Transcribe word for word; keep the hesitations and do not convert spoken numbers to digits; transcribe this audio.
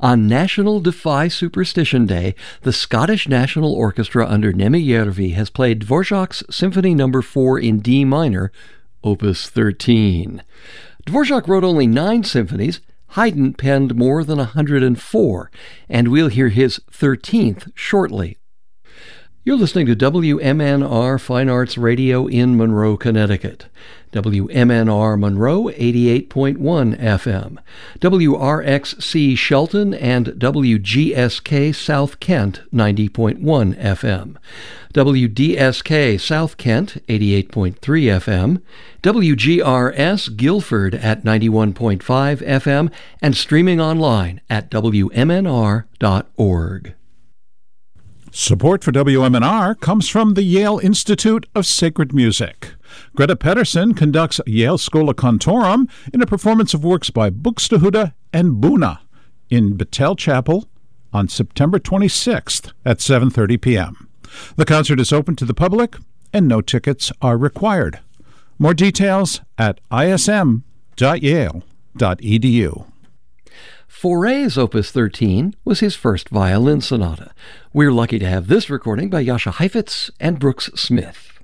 On National Defy Superstition Day, the Scottish National Orchestra under Nemi Järvi has played Dvorak's Symphony Number four in D minor, Opus thirteen. Dvorak wrote only nine symphonies. Haydn penned more than one hundred four, and we'll hear his thirteenth shortly. You're listening to W M N R Fine Arts Radio in Monroe, Connecticut. W M N R Monroe, eighty-eight point one F M. W R X C Shelton and W G S K South Kent, ninety point one F M. W D S K South Kent, eighty-eight point three F M. W G R S Guilford at ninety-one point five F M, and streaming online at W M N R dot org. Support for W M N R comes from the Yale Institute of Sacred Music. Greta Pedersen conducts Yale Schola Cantorum in a performance of works by Buxtehude and Buna in Battelle Chapel on September twenty-sixth at seven thirty p.m. The concert is open to the public and no tickets are required. More details at I S M dot yale dot e d u. Fauré's Opus thirteen was his first violin sonata. We're lucky to have this recording by Jascha Heifetz and Brooks Smith.